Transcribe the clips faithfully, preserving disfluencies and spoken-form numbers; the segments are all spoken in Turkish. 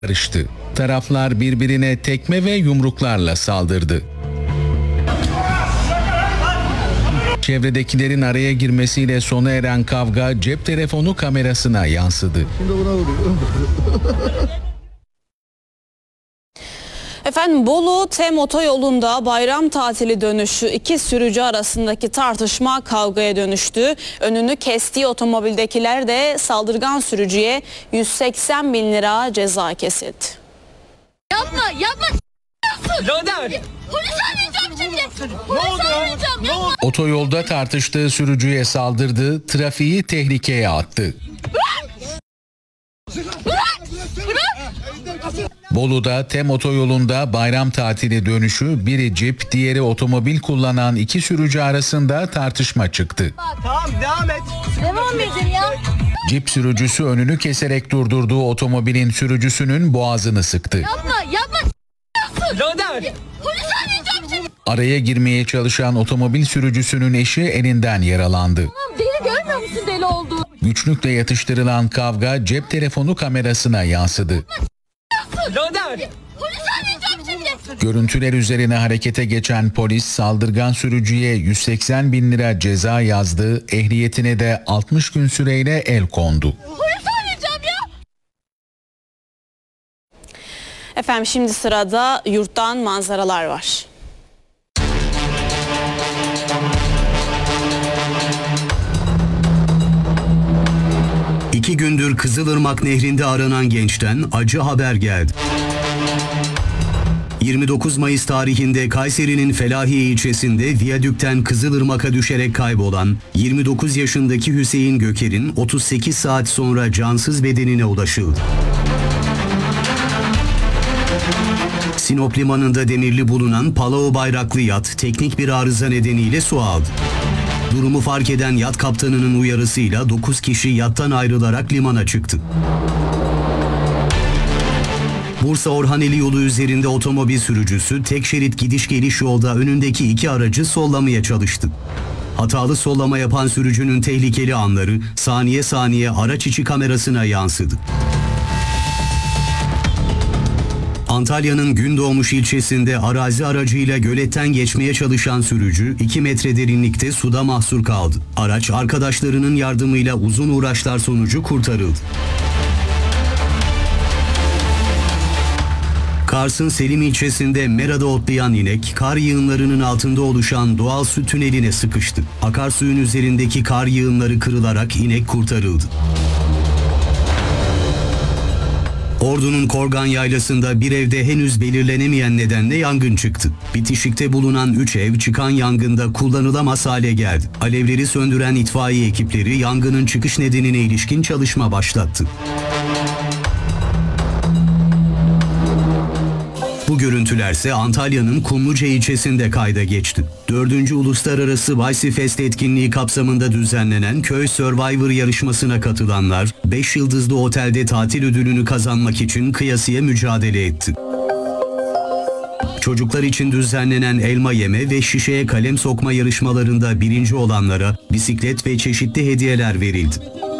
karıştı. Taraflar birbirine tekme ve yumruklarla saldırdı. Çevredekilerin araya girmesiyle sona eren kavga cep telefonu kamerasına yansıdı. Efendim Bolu Tem otoyolunda bayram tatili dönüşü iki sürücü arasındaki tartışma kavgaya dönüştü. Önünü kestiği otomobildekiler de saldırgan sürücüye yüz seksen bin lira ceza kesildi. Yapma yapma. Polis arayacağım şimdi. Polis arayacağım. Yapma. Otoyolda tartıştığı sürücüye saldırdı, trafiği tehlikeye attı. Bolu'da Tem otoyolunda bayram tatili dönüşü biri cip, diğeri otomobil kullanan iki sürücü arasında tartışma çıktı. Tamam devam et. Devam edin ya. Cip sürücüsü önünü keserek durdurduğu otomobilin sürücüsünün boğazını sıktı. Yapma yapma. Polis arayacağım şimdi. Araya girmeye çalışan otomobil sürücüsünün eşi elinden yaralandı. Tamam deli görmüyor musun deli olduğunu? Güçlükle yatıştırılan kavga cep telefonu kamerasına yansıdı. Polis arayacağım şimdi. Görüntüler üzerine harekete geçen polis saldırgan sürücüye yüz seksen bin lira ceza yazdı, ehliyetine de altmış gün süreyle el kondu. Polis arayacağım ya. Efendim şimdi sırada yurttan manzaralar var. İki gündür Kızılırmak Nehri'nde aranan gençten acı haber geldi. yirmi dokuz Mayıs tarihinde Kayseri'nin Felahiye ilçesinde viyadükten Kızılırmak'a düşerek kaybolan yirmi dokuz yaşındaki Hüseyin Göker'in otuz sekiz saat sonra cansız bedenine ulaşıldı. Sinop limanında demirli bulunan Palau bayraklı yat teknik bir arıza nedeniyle su aldı. Durumu fark eden yat kaptanının uyarısıyla dokuz kişi yattan ayrılarak limana çıktı. Bursa Orhaneli yolu üzerinde otomobil sürücüsü tek şerit gidiş geliş yolda önündeki iki aracı sollamaya çalıştı. Hatalı sollama yapan sürücünün tehlikeli anları saniye saniye araç içi kamerasına yansıdı. Antalya'nın Gündoğmuş ilçesinde arazi aracıyla göletten geçmeye çalışan sürücü iki metre derinlikte suda mahsur kaldı. Araç arkadaşlarının yardımıyla uzun uğraşlar sonucu kurtarıldı. Kars'ın Selim ilçesinde merada otlayan inek, kar yığınlarının altında oluşan doğal su tüneline sıkıştı. Akarsuyun üzerindeki kar yığınları kırılarak inek kurtarıldı. Ordu'nun Korgan Yaylası'nda bir evde henüz belirlenemeyen nedenle yangın çıktı. Bitişikte bulunan üç ev çıkan yangında kullanılamaz hale geldi. Alevleri söndüren itfaiye ekipleri yangının çıkış nedenine ilişkin çalışma başlattı. Bu görüntülerse Antalya'nın Kumluca ilçesinde kayda geçti. dördüncü Uluslararası Vice Fest etkinliği kapsamında düzenlenen Köy Survivor yarışmasına katılanlar beş yıldızlı otelde tatil ödülünü kazanmak için kıyasıya mücadele etti. Çocuklar için düzenlenen elma yeme ve şişeye kalem sokma yarışmalarında birinci olanlara bisiklet ve çeşitli hediyeler verildi.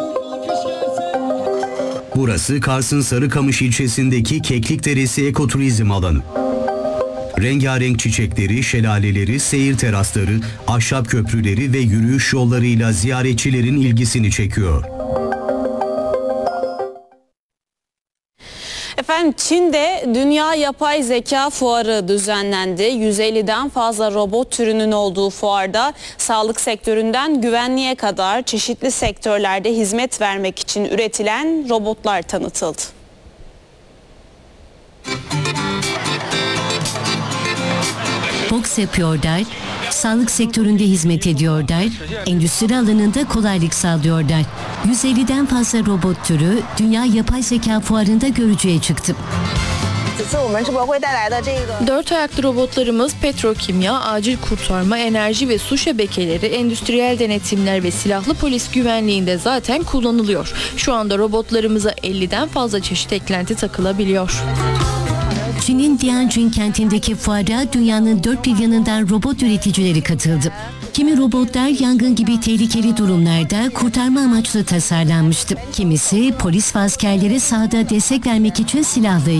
Burası Kars'ın Sarıkamış ilçesindeki Keklikderesi Ekoturizm alanı. Rengarenk çiçekleri, şelaleleri, seyir terasları, ahşap köprüleri ve yürüyüş yollarıyla ziyaretçilerin ilgisini çekiyor. Efendim Çin'de Dünya Yapay Zeka Fuarı düzenlendi. yüz elliden fazla robot türünün olduğu fuarda sağlık sektöründen güvenliğe kadar çeşitli sektörlerde hizmet vermek için üretilen robotlar tanıtıldı. Boks yapıyorlar, sağlık sektöründe hizmet ediyorlar, endüstri alanında kolaylık sağlıyorlar. yüz elliden fazla robot türü Dünya Yapay Zeka Fuarı'nda görücüye çıktı. Dört ayaklı robotlarımız petrokimya, acil kurtarma, enerji ve su şebekeleri, endüstriyel denetimler ve silahlı polis güvenliğinde zaten kullanılıyor. Şu anda robotlarımıza elliden fazla çeşit eklenti takılabiliyor. Çin'in Tianjin kentindeki fuara dünyanın dört bir yanından robot üreticileri katıldı. Kimi robotlar yangın gibi tehlikeli durumlarda kurtarma amaçlı tasarlanmıştı. Kimisi polis ve askerlere sahada destek vermek için silahlı